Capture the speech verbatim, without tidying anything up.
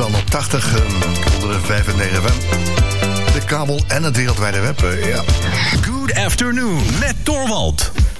dan op tachtig, onder de vijf en negen F M. De kabel en het wereldwijde web, uh, ja. Good afternoon, met Torwald.